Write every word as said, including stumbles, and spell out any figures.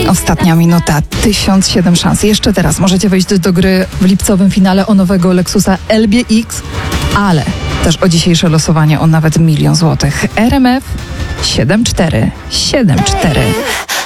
Ostatnia minuta, tysiąc siedem szans. Jeszcze teraz możecie wejść do gry w lipcowym finale o nowego Lexusa L B X, ale też o dzisiejsze losowanie o nawet milion złotych. R M F siedem cztery siedem cztery.